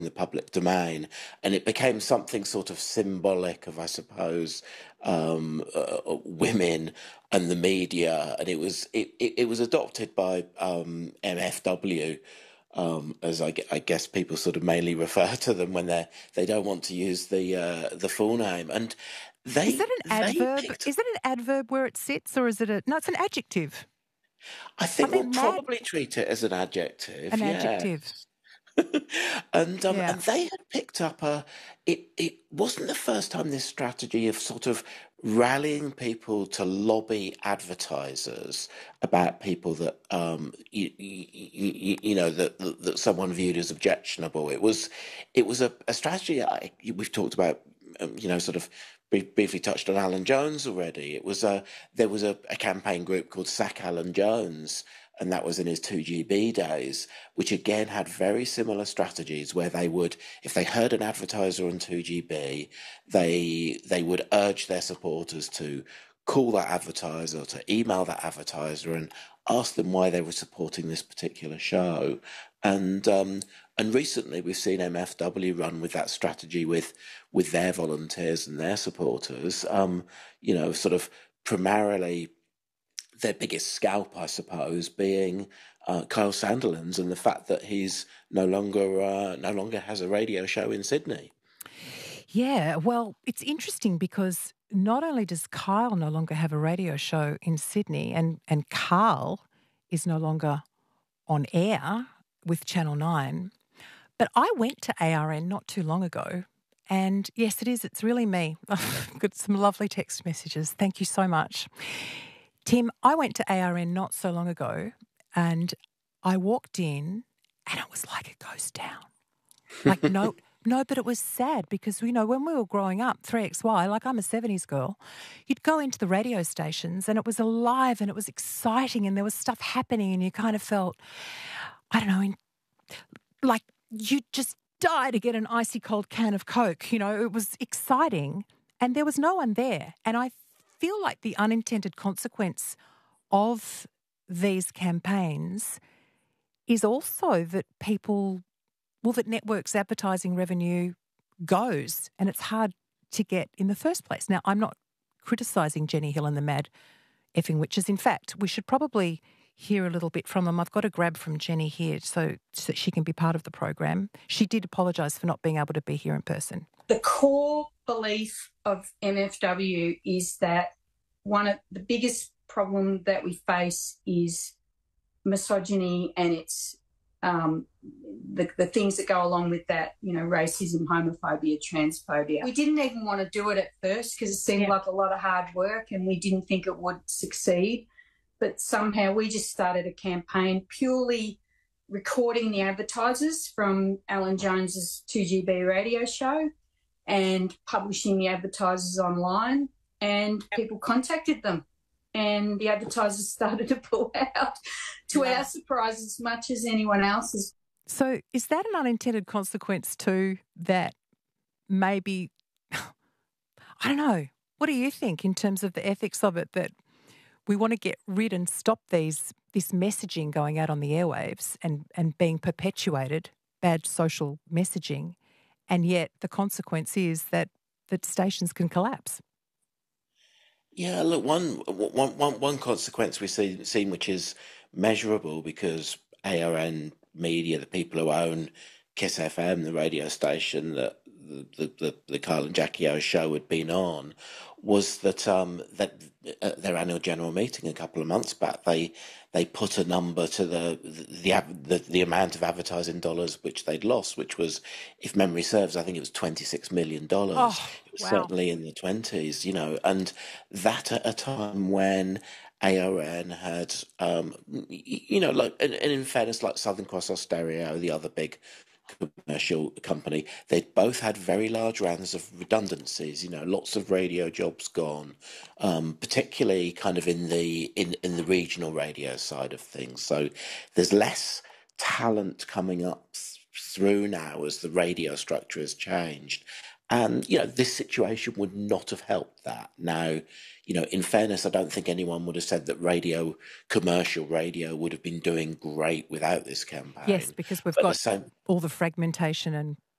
the public domain, and it became something sort of symbolic of, I suppose, women and the media, and it was adopted by MFW, as I guess people sort of mainly refer to them when they don't want to use the full name, and Is that an they adverb? picked. Is it an adverb where it sits, or is it a... No, it's an adjective. I think they we'll mad? probably treat it as an adjective. An Yeah. adjective. And Yeah. they had picked up it wasn't the first time this strategy of sort of rallying people to lobby advertisers about people that that someone viewed as objectionable. It was a strategy we've talked about, sort of briefly touched on Alan Jones already. There was a campaign group called Sack Alan Jones, and that was in his 2GB days, which again had very similar strategies where they would, if they heard an advertiser on 2GB, they would urge their supporters to call that advertiser, to email that advertiser and ask them why they were supporting this particular show. And recently we've seen MFW run with that strategy with their volunteers and their supporters, sort of primarily their biggest scalp, I suppose, being Kyle Sandilands and the fact that he's no longer has a radio show in Sydney. Yeah, well, it's interesting because not only does Kyle no longer have a radio show in Sydney, and Carl is no longer on air with Channel 9, but I went to ARN not too long ago, and yes, it is. It's really me. I've got some lovely text messages. Thank you so much. Tim, I went to ARN not so long ago and I walked in and it was like a ghost town. Like, no, but it was sad because, when we were growing up, 3XY, like I'm a 70s girl, you'd go into the radio stations and it was alive and it was exciting and there was stuff happening and you kind of felt, I don't know, like you just die to get an icy cold can of Coke. It was exciting and there was no one there. And I feel like the unintended consequence of these campaigns is also that that networks' advertising revenue goes and it's hard to get in the first place. Now, I'm not criticising Jenny Hill and the Mad Effing Witches. In fact, we should probably hear a little bit from them. I've got a grab from Jenny here so that she can be part of the program. She did apologise for not being able to be here in person. The core belief of MFW is that one of the biggest problem that we face is misogyny and it's the things that go along with that, racism, homophobia, transphobia. We didn't even want to do it at first because it seemed like a lot of hard work and we didn't think it would succeed. But somehow we just started a campaign purely recording the advertisers from Alan Jones's 2GB radio show and publishing the advertisers online, and people contacted them and the advertisers started to pull out, to our surprise, as much as anyone else's. So is that an unintended consequence too, that maybe, I don't know, what do you think in terms of the ethics of it, that we want to get rid and stop this messaging going out on the airwaves and being perpetuated, bad social messaging, and yet the consequence is that stations can collapse? Yeah, look, one consequence we've seen which is measurable, because ARN Media, the people who own Kiss FM, the radio station that the Kyle and Jackie O show had been on, was that their annual general meeting a couple of months back, they put a number to the amount of advertising dollars which they'd lost, which was, if memory serves, I think it was $26 million. Oh, wow. Certainly in the 20s, and that at a time when ARN had, and in fairness, like Southern Cross Austereo, the other big commercial company, they both had very large rounds of redundancies, lots of radio jobs gone, particularly kind of in the regional radio side of things. So there's less talent coming up through now as the radio structure has changed. And, this situation would not have helped that. Now, in fairness, I don't think anyone would have said that commercial radio would have been doing great without this campaign. Yes, because we've got all the fragmentation and